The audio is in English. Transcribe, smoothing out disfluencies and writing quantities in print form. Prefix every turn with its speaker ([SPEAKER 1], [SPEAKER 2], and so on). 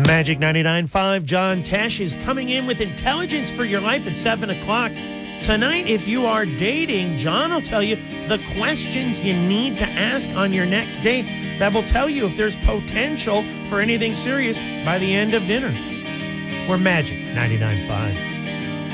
[SPEAKER 1] Magic 99.5, John Tesh is coming in with intelligence for your life at 7 o'clock. Tonight, if you are dating, John will tell you the questions you need to ask on your next date that will tell you if there's potential for anything serious by the end of dinner. We're Magic 99.5.